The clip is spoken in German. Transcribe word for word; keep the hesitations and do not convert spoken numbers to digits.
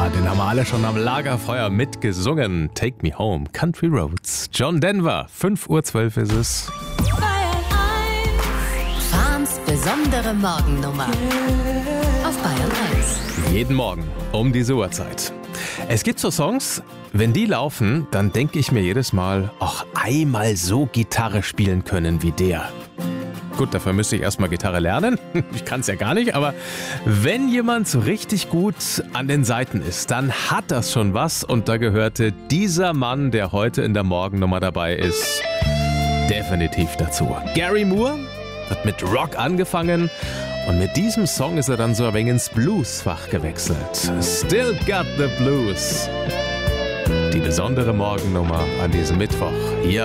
Den haben wir alle schon am Lagerfeuer mitgesungen. Take Me Home, Country Roads. John Denver, fünf Uhr zwölf ist es. Fahns besondere Morgennummer auf Bayern eins. Jeden Morgen um diese Uhrzeit. Es gibt so Songs, wenn die laufen, dann denke ich mir jedes Mal, ach, einmal so Gitarre spielen können wie der. Gut, dafür müsste ich erstmal Gitarre lernen. Ich kann es ja gar nicht, aber wenn jemand so richtig gut an den Saiten ist, dann hat das schon was. Und da gehörte dieser Mann, der heute in der Morgennummer dabei ist, definitiv dazu. Gary Moore hat mit Rock angefangen und mit diesem Song ist er dann so ein wenig ins Bluesfach gewechselt. Still Got the Blues. Die besondere Morgennummer an diesem Mittwoch. Hier